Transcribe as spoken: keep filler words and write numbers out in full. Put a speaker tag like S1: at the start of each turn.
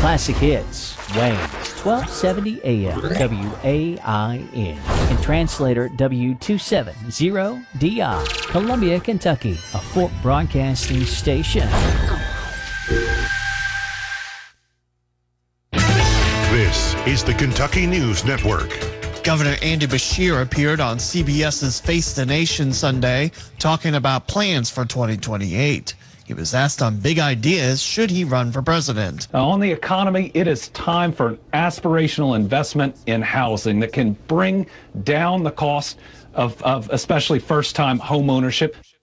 S1: Classic Hits, Wayne, twelve seventy A M, W A I N. And translator W two seventy D I, Columbia, Kentucky, a Fort Broadcasting station.
S2: This is the Kentucky News Network.
S3: Governor Andy Beshear appeared on C B S's Face the Nation Sunday talking about plans for twenty twenty-eight. He was asked on big ideas should he run for president.
S4: On the economy, it is time for an aspirational investment in housing that can bring down the cost of, of especially first-time home ownership.